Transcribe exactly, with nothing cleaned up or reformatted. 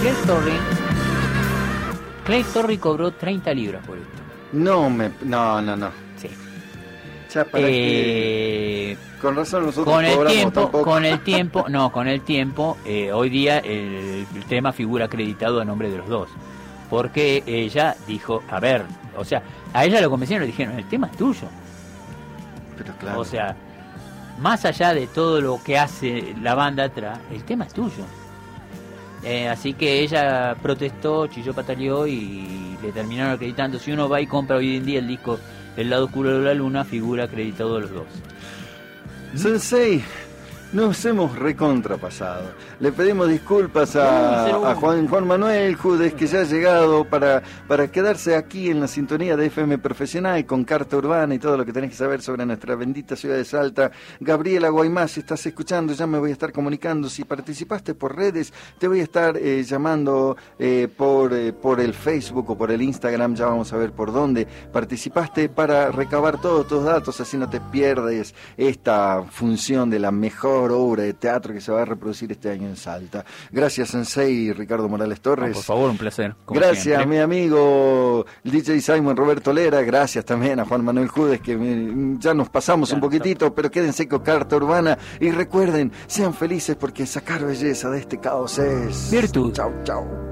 Clay Torrey, Clay Torrey cobró treinta libras por esto. No, me, no, no, no. Sí. Ya para Eh, que... Con razón nosotros con el cobramos tiempo, tampoco. con el tiempo, no, con el tiempo, eh, hoy día el, el tema figura acreditado a nombre de los dos. Porque ella dijo, a ver, o sea, a ella lo convencieron y le dijeron, el tema es tuyo. Pero claro. O sea, más allá de todo lo que hace la banda atrás, el tema es tuyo. Eh, así que ella protestó, chilló, pataleó y le terminaron acreditando. Si uno va y compra hoy en día el disco El lado oscuro de la luna, figura acreditado a los dos. Sensei, nos hemos recontrapasado. Le pedimos disculpas a, a Juan, Juan Manuel Judes, que ya ha llegado para, para quedarse aquí en la sintonía de F M Profesional con Carta Urbana y todo lo que tenés que saber sobre nuestra bendita ciudad de Salta. Gabriela Guaymás, si estás escuchando, ya me voy a estar comunicando. Si participaste por redes, te voy a estar eh, llamando eh, por, eh, por el Facebook o por el Instagram, ya vamos a ver por dónde participaste para recabar todos tus datos, así no te pierdes esta función de la mejor obra de teatro que se va a reproducir este año en Salta. Gracias, Sensei Ricardo Morales Torres. No, por favor, un placer. Gracias, siempre. mi amigo el D J Simon Roberto Lera. Gracias también a Juan Manuel Judes, que me, ya nos pasamos claro, un poquitito, claro. Pero quédense con Carta Urbana y recuerden, sean felices porque sacar belleza de este caos es virtud. Chau, chau.